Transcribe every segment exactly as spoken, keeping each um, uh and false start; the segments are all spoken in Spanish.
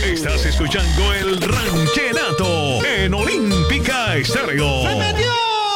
Estás escuchando el Ranchenato en Olímpica Estéreo. ¡Se metió!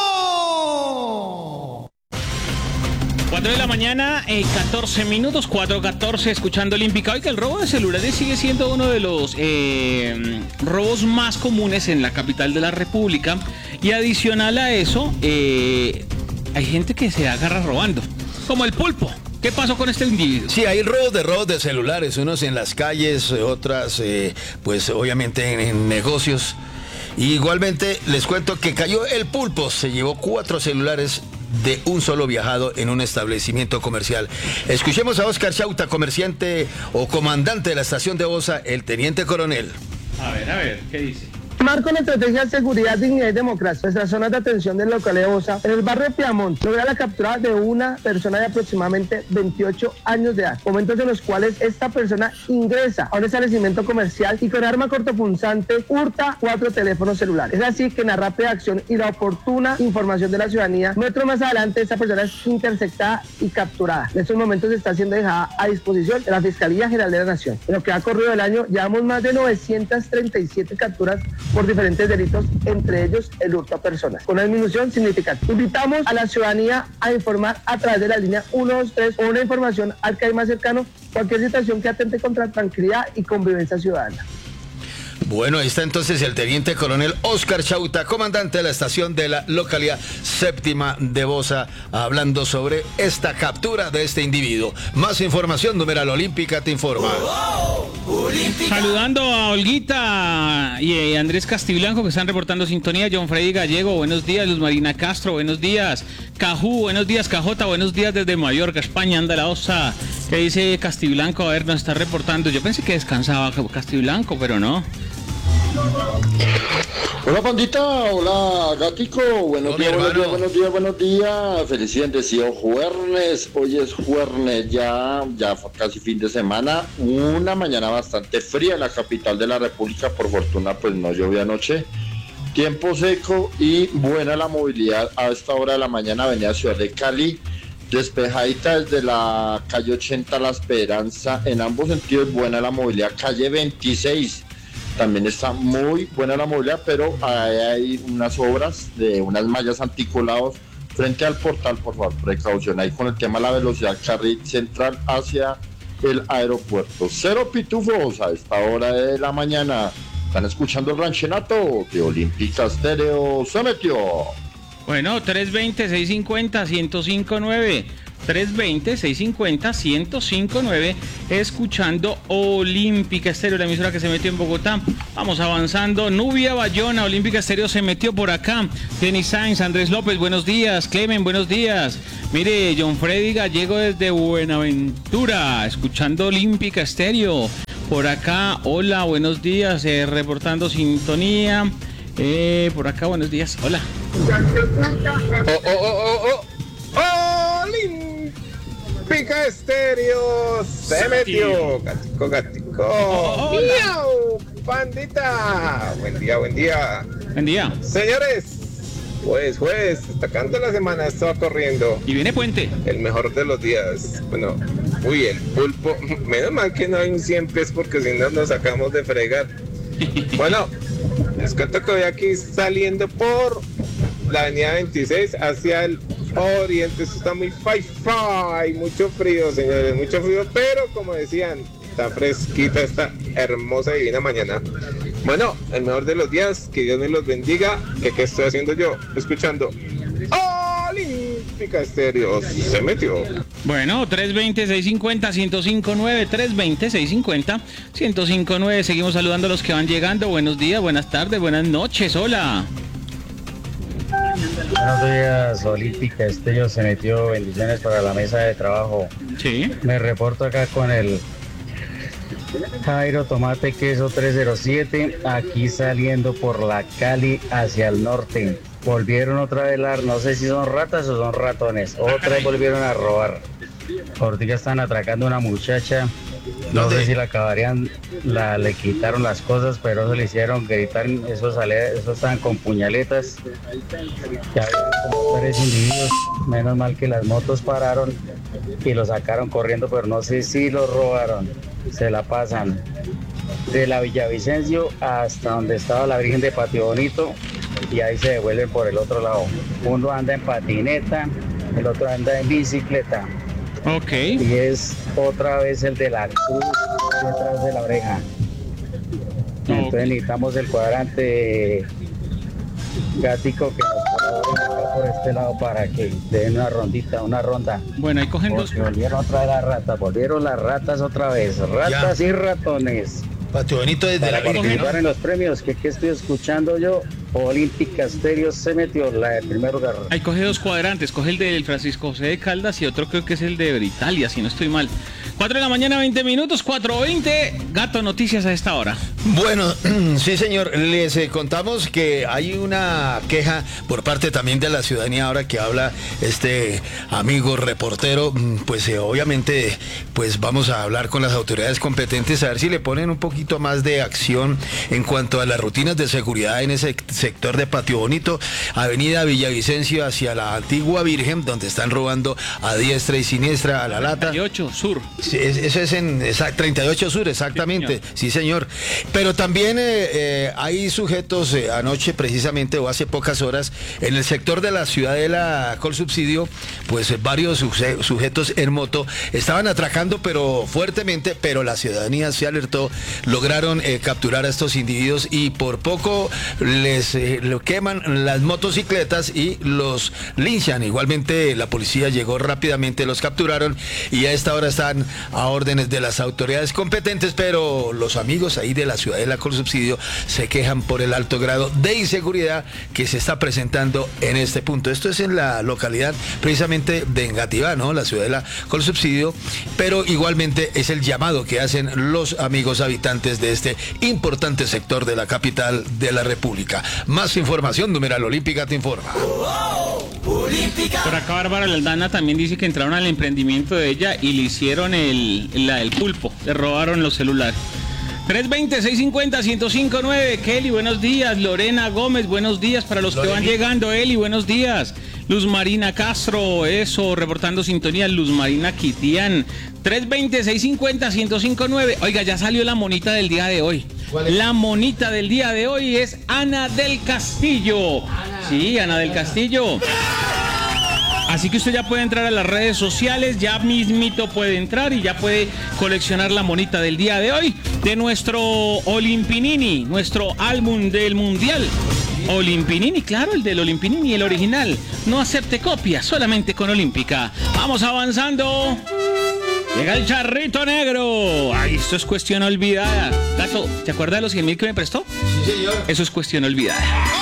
cuatro de la mañana, eh, catorce minutos, cuatro catorce, escuchando Olímpica. Hoy que el robo de celulares sigue siendo uno de los eh, robos más comunes en la capital de la República. Y adicional a eso, eh, hay gente que se agarra robando, como el pulpo. ¿Qué pasó con este individuo? Sí, hay robos de robos de celulares, unos en las calles, otras, eh, pues obviamente en, en negocios. Y igualmente les cuento que cayó el pulpo, se llevó cuatro celulares de un solo viajado en un establecimiento comercial. Escuchemos a Oscar Chauta, comerciante o comandante de la estación de Bosa, el teniente coronel. A ver, a ver, ¿qué dice? Marco la estrategia de seguridad, dignidad y democracia, nuestras zonas de atención del local de Bosa, en el barrio Piamont, logra la captura de una persona de aproximadamente veintiocho años de edad, momentos en los cuales esta persona ingresa a un establecimiento comercial y con arma cortopunzante hurta cuatro teléfonos celulares. Es así que en la rápida acción y la oportuna información de la ciudadanía, metro más adelante esta persona es interceptada y capturada. En estos momentos está siendo dejada a disposición de la Fiscalía General de la Nación. En lo que ha corrido el año, llevamos más de novecientas treinta y siete capturas por diferentes delitos, entre ellos el hurto a personas, con una disminución significativa. Invitamos a la ciudadanía a informar a través de la línea uno dos tres o una información al que hay más cercano cualquier situación que atente contra la tranquilidad y convivencia ciudadana. Bueno, ahí está entonces el teniente coronel Oscar Chauta, comandante de la estación de la localidad séptima de Bosa, hablando sobre esta captura de este individuo. Más información, numeral Olímpica te informa. Oh, oh, Saludando a Olguita y a Andrés Castiblanco que están reportando sintonía. John Freddy Gallego, buenos días. Luz Marina Castro, buenos días. Cajú, buenos días. Cajota, buenos días desde Mallorca, España. Anda la osa. ¿Qué dice Castiblanco? A ver, nos está reportando. Yo pensé que descansaba Castiblanco, pero no. Hola pandita, hola Gatico, buenos días, buenos días, buenos días, buenos días, feliz y bendecido jueves, hoy es jueves ya, ya casi fin de semana, una mañana bastante fría en la capital de la República, por fortuna pues no llovió anoche, tiempo seco y buena la movilidad a esta hora de la mañana, avenida Ciudad de Cali, despejadita desde la calle ochenta a La Esperanza, en ambos sentidos buena la movilidad, calle veintiséis. También está muy buena la movilidad, pero hay, hay unas obras de unas mallas anticolados frente al portal, por favor, precaución ahí con el tema de la velocidad, carril central hacia el aeropuerto. Cero pitufos a esta hora de la mañana. Están escuchando el Ranchenato de Olímpica Estéreo. Se metió. Bueno, tres veinte, seiscientos cincuenta, ciento cinco nueve. tres veinte, seiscientos cincuenta, ciento cinco nueve, escuchando Olímpica Estéreo, la emisora que se metió en Bogotá. Vamos avanzando. Nubia Bayona, Olímpica Estéreo se metió por acá. Jenny Sainz, Andrés López, buenos días. Clemen, buenos días. Mire, John Freddy Gallego desde Buenaventura, escuchando Olímpica Estéreo. Por acá, hola, buenos días, eh, reportando sintonía. Eh, por acá, buenos días, hola. Oh, oh, oh, oh, oh. Olímpica Estéreo se metió. Gatico, gatico. Oh, oh, ¡Miau! Pandita. Buen día, buen día. Buen día. Señores, pues jueves, destacando la semana, estaba corriendo. Y viene puente. El mejor de los días. Bueno, uy, el pulpo. Menos mal que no hay un cien pies porque si no nos sacamos de fregar. Bueno, les cuento que voy aquí saliendo por la avenida veintiséis hacia el oriente. Esto está muy fai-fai, mucho frío, señores, mucho frío, pero como decían, está fresquita esta hermosa y divina mañana. Bueno, el mejor de los días, que Dios me los bendiga. que ¿Qué estoy haciendo yo? Escuchando Olímpica Estéreo se metió. Bueno, tres veinte, seiscientos cincuenta, ciento cinco nueve, tres veinte, seiscientos cincuenta, ciento cinco nueve. Seguimos saludando a los que van llegando. Buenos días, buenas tardes, buenas noches, hola. Buenos días, Olímpica Estéreo se metió. Bendiciones para la mesa de trabajo. Sí. Me reporto acá con el Jairo Tomate Queso trescientos siete, aquí saliendo por la Cali hacia el norte. Volvieron otra vez, la, no sé si son ratas o son ratones, otra vez volvieron a robar. Ahorita están atracando a una muchacha, no ¿Dónde? sé si la acabarían, la, le quitaron las cosas, pero eso le hicieron gritar, esos, esos estaban con puñaletas. Ya había como tres individuos, menos mal que las motos pararon y lo sacaron corriendo, pero no sé si lo robaron, se la pasan. de la Villavicencio hasta donde estaba la Virgen de Patio Bonito y ahí se devuelven por el otro lado. Uno anda en patineta, el otro anda en bicicleta. Ok. Y es otra vez el de la cruz detrás de la oreja. Entonces Ok. necesitamos el cuadrante Gatico que nos colaboren acá por este lado para que den una rondita, una ronda. Bueno, ahí cogen dos. Porque volvieron otra vez las ratas, volvieron las ratas otra vez, ratas Ya. y ratones. Patio Bonito desde Para la Virgen, ¿no? participar en los premios, que, que estoy escuchando yo, Olímpica Stereo se metió la de primer lugar. Ahí coge dos cuadrantes, coge el del Francisco José de Caldas y otro creo que es el de Britalia, si no estoy mal. cuatro de la mañana, veinte minutos, cuatro veinte. Gato, noticias a esta hora. Bueno, sí señor, les eh, contamos que hay una queja por parte también de la ciudadanía ahora que habla este amigo reportero, mm, pues eh, obviamente pues vamos a hablar con las autoridades competentes a ver si le ponen un poquito más de acción en cuanto a las rutinas de seguridad en ese sector de Patio Bonito, Avenida Villavicencio hacia la Antigua Virgen, donde están robando a diestra y siniestra a la lata. treinta y ocho Sur. Sí, es- eso es en esa- treinta y ocho Sur, exactamente. Sí, señor. Pero también eh, eh, hay sujetos eh, anoche, precisamente, o hace pocas horas, en el sector de la Ciudadela Colsubsidio, pues eh, varios suje- sujetos en moto estaban atracando, pero fuertemente, pero la ciudadanía se alertó, lograron eh, capturar a estos individuos y por poco les eh, lo queman las motocicletas y los linchan. Igualmente la policía llegó rápidamente, los capturaron y a esta hora están a órdenes de las autoridades competentes, pero los amigos ahí de la Ciudadela Colsubsidio se quejan por el alto grado de inseguridad que se está presentando en este punto. Esto es en la localidad precisamente de Engativá, ¿no? La Ciudadela Colsubsidio, pero igualmente es el llamado que hacen los amigos habitantes de este importante sector de la capital de la República. Más información, numeral Olímpica te informa. Por acá Bárbara Aldana también dice que entraron al emprendimiento de ella y le hicieron el, la del pulpo, le robaron los celulares. tres veinte, seiscientos cincuenta, ciento cinco nueve. Kelly, buenos días. Lorena Gómez, buenos días para los que van Lorenita. llegando. Eli, buenos días. Luz Marina Castro, eso, reportando sintonía. Luz Marina Quitián. tres veinte, seiscientos cincuenta, ciento cinco nueve. Oiga, ya salió la monita del día de hoy. ¿Cuál es? La monita del día de hoy es Ana del Castillo. Sí, Ana del Castillo. Así que usted ya puede entrar a las redes sociales, ya mismito puede entrar y ya puede coleccionar la monita del día de hoy de nuestro Olimpinini, nuestro álbum del Mundial. Olimpinini, claro, el del Olimpinini, el original. No acepte copias, solamente con Olímpica. Vamos avanzando. Llega el charrito negro. Ay, esto es cuestión olvidada. Gato, ¿te acuerdas de los cien mil que me prestó? Sí, señor. Eso es cuestión olvidada.